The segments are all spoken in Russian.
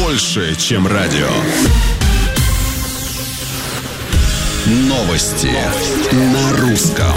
больше, чем радио. Новости на русском.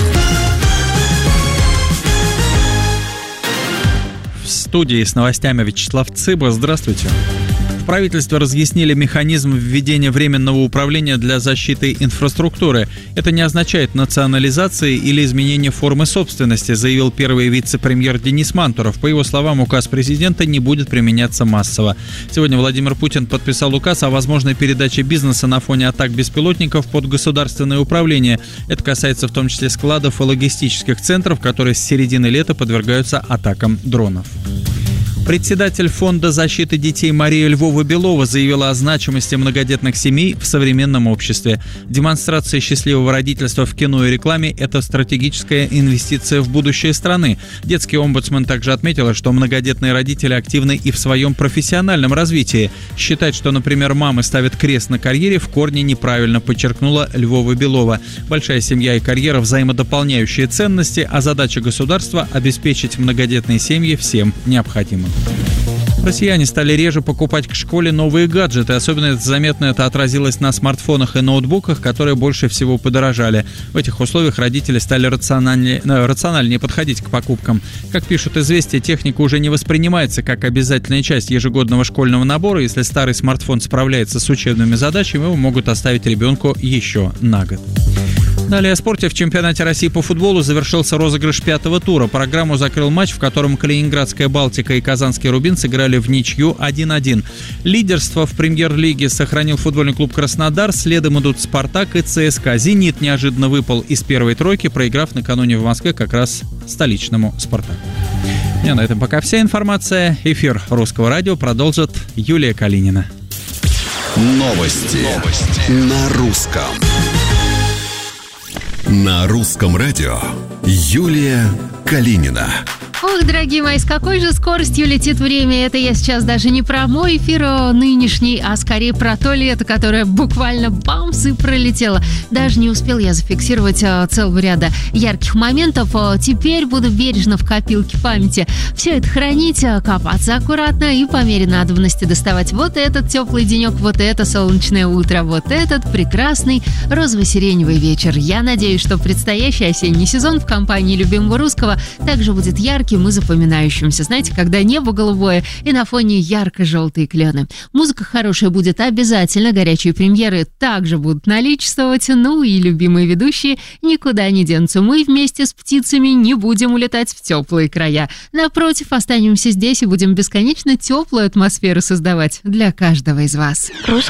В студии с новостями Вячеслав Цыба. Здравствуйте. В правительстве разъяснили механизм введения временного управления для защиты инфраструктуры. Это не означает национализации или изменение формы собственности, заявил первый вице-премьер Денис Мантуров. По его словам, указ президента не будет применяться массово. Сегодня Владимир Путин подписал указ о возможной передаче бизнеса на фоне атак беспилотников под государственное управление. Это касается в том числе складов и логистических центров, которые с середины лета подвергаются атакам дронов. Председатель Фонда защиты детей Мария Львова-Белова заявила о значимости многодетных семей в современном обществе. Демонстрация счастливого родительства в кино и рекламе – это стратегическая инвестиция в будущее страны. Детский омбудсмен также отметила, что многодетные родители активны и в своем профессиональном развитии. Считать, что, например, мамы ставят крест на карьере, в корне неправильно, подчеркнула Львова-Белова. Большая семья и карьера – взаимодополняющие ценности, а задача государства – обеспечить многодетные семьи всем необходимым. Россияне стали реже покупать к школе новые гаджеты. Особенно заметно это отразилось на смартфонах и ноутбуках, которые больше всего подорожали. В этих условиях родители стали рациональнее подходить к покупкам. Как пишут «Известия», техника уже не воспринимается как обязательная часть ежегодного школьного набора. Если старый смартфон справляется с учебными задачами, его могут оставить ребенку еще на год. Далее о спорте. В чемпионате России по футболу завершился розыгрыш пятого тура. Программу закрыл матч, в котором Калининградская «Балтика» и Казанский «Рубин» сыграли в ничью 1-1. Лидерство в премьер-лиге сохранил футбольный клуб «Краснодар». Следом идут «Спартак» и ЦСКА. «Зенит» неожиданно выпал из первой тройки, проиграв накануне в Москве как раз столичному «Спартаку». На этом пока вся информация. Эфир Русского радио продолжит Юлия Калинина. Новости на русском. На русском радио Юлия Калинина. Ох, дорогие мои, с какой же скоростью летит время. Это я сейчас даже не про мой эфир нынешний, а скорее про то лето, которое буквально бамс и пролетело. Даже не успел я зафиксировать целого ряда ярких моментов. Теперь буду бережно в копилке памяти все это хранить, копаться аккуратно и по мере надобности доставать вот этот теплый денек, вот это солнечное утро, вот этот прекрасный розово-сиреневый вечер. Я надеюсь, что предстоящий осенний сезон в компании любимого русского также будет ярким и запоминающимся. Знаете, когда небо голубое и на фоне ярко-желтые клены. Музыка хорошая будет обязательно, горячие премьеры также будут наличествовать, ну и любимые ведущие никуда не денутся. Мы вместе с птицами не будем улетать в теплые края. Напротив, останемся здесь и будем бесконечно теплую атмосферу создавать для каждого из вас. Русское